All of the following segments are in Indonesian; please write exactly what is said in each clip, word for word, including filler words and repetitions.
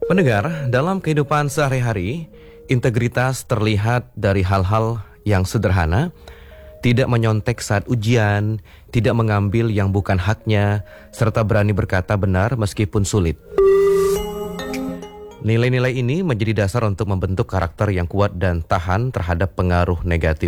Pendengar, dalam kehidupan sehari-hari, integritas terlihat dari hal-hal yang sederhana, tidak menyontek saat ujian, tidak mengambil yang bukan haknya, serta berani berkata benar meskipun sulit. Nilai-nilai ini menjadi dasar untuk membentuk karakter yang kuat dan tahan terhadap pengaruh negatif.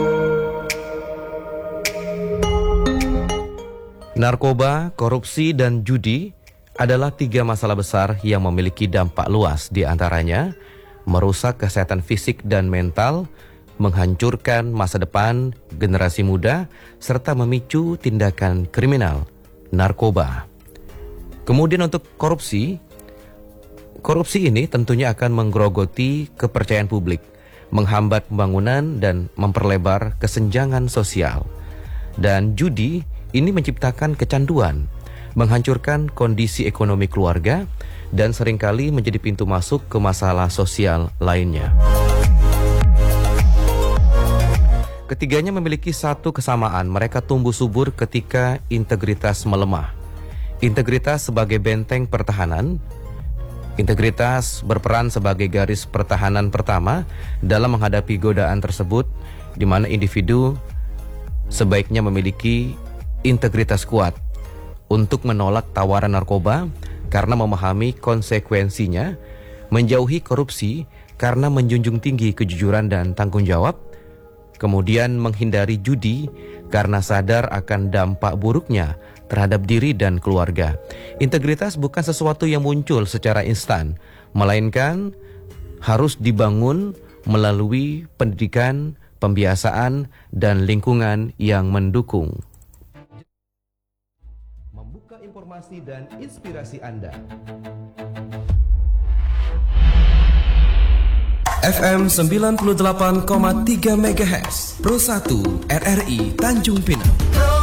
Narkoba, korupsi, dan judi adalah tiga masalah besar yang memiliki dampak luas, di antaranya merusak kesehatan fisik dan mental, menghancurkan masa depan generasi muda, serta memicu tindakan kriminal, narkoba. Kemudian untuk korupsi, korupsi ini tentunya akan menggerogoti kepercayaan publik, menghambat pembangunan dan memperlebar kesenjangan sosial. Dan judi ini menciptakan kecanduan, menghancurkan kondisi ekonomi keluarga, dan seringkali menjadi pintu masuk ke masalah sosial lainnya. Ketiganya memiliki satu kesamaan, mereka tumbuh subur ketika integritas melemah. Integritas sebagai benteng pertahanan, integritas berperan sebagai garis pertahanan pertama dalam menghadapi godaan tersebut, di mana individu sebaiknya memiliki integritas kuat untuk menolak tawaran narkoba karena memahami konsekuensinya, menjauhi korupsi karena menjunjung tinggi kejujuran dan tanggung jawab, kemudian menghindari judi karena sadar akan dampak buruknya terhadap diri dan keluarga. Integritas bukan sesuatu yang muncul secara instan, melainkan harus dibangun melalui pendidikan, pembiasaan, dan lingkungan yang mendukung. Membuka informasi dan inspirasi Anda. F M sembilan puluh delapan koma tiga MHz Pro satu R R I Tanjung Pinang.